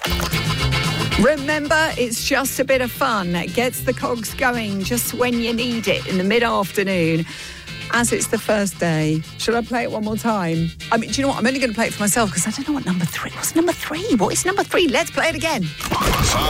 Remember, it's just a bit of fun that gets the cogs going just when you need it in the mid-afternoon. As it's the first day. Shall I play it one more time? I mean, do you know what? I'm only going to play it for myself because I don't know what number 3 was. Number 3? What is number 3? Let's play it again.